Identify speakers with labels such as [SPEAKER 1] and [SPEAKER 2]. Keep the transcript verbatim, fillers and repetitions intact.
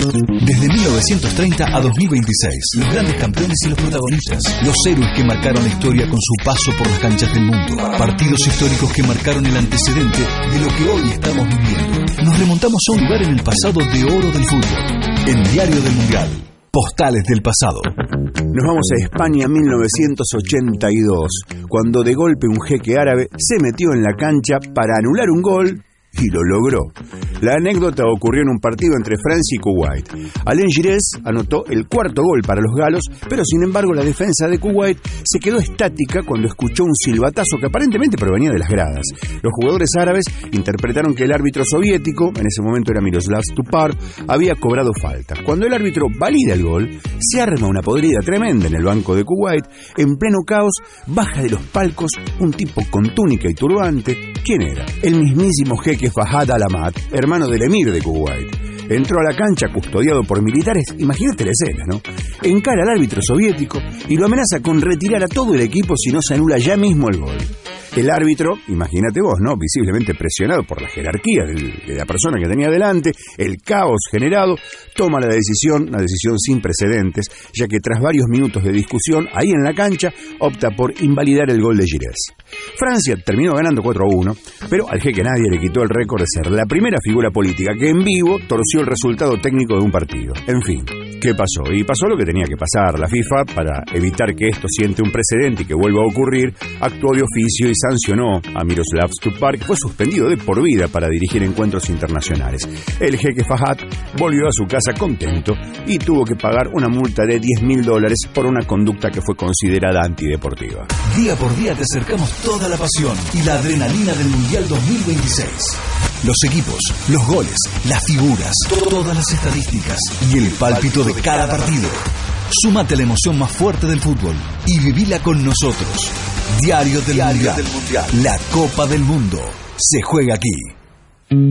[SPEAKER 1] Desde mil novecientos treinta a dos mil veintiséis, los grandes campeones y los protagonistas, los héroes que marcaron la historia con su paso por las canchas del mundo, partidos históricos que marcaron el antecedente de lo que hoy estamos viviendo. Nos remontamos a un lugar en el pasado de oro del fútbol, en Diario del Mundial, Postales del Pasado.
[SPEAKER 2] Nos vamos a España mil novecientos ochenta y dos, cuando de golpe un jeque árabe se metió en la cancha para anular un gol y lo logró. La anécdota ocurrió en un partido entre Francia y Kuwait. Alain Giresse anotó el cuarto gol para los galos, pero sin embargo la defensa de Kuwait se quedó estática cuando escuchó un silbatazo que aparentemente provenía de las gradas. Los jugadores árabes interpretaron que el árbitro soviético, en ese momento era Miroslav Stupar, había cobrado falta. Cuando el árbitro valida el gol, se arma una podrida tremenda en el banco de Kuwait. En pleno caos, baja de los palcos un tipo con túnica y turbante. ¿Quién era? El mismísimo jeque Fahad Al-Ahmad, hermano del emir de Kuwait. Entró a la cancha custodiado por militares, imagínate la escena, ¿no? Encara al árbitro soviético y lo amenaza con retirar a todo el equipo si no se anula ya mismo el gol. El árbitro, imagínate vos, ¿no? Visiblemente presionado por la jerarquía del, de la persona que tenía delante, el caos generado, toma la decisión, una decisión sin precedentes, ya que tras varios minutos de discusión, ahí en la cancha, opta por invalidar el gol de Giresse. Francia terminó ganando cuatro a uno, pero al jeque nadie le quitó el récord de ser la primera figura política que en vivo torció el resultado técnico de un partido. En fin, ¿qué pasó? Y pasó lo que tenía que pasar. La FIFA, para evitar que esto siente un precedente y que vuelva a ocurrir, actuó de oficio y sancionó a Miroslav Stupar, que fue suspendido de por vida para dirigir encuentros internacionales. El jeque Fahad volvió a su casa contento y tuvo que pagar una multa de diez mil dólares por una conducta que fue considerada antideportiva.
[SPEAKER 1] Día por día te acercamos toda la pasión y la adrenalina del Mundial dos mil veintiséis. Los equipos, los goles, las figuras, todas las estadísticas y el pálpito de cada partido. Súmate a la emoción más fuerte del fútbol y vivila con nosotros. Diario del, Diario Mundial. del Mundial. La Copa del Mundo se juega aquí.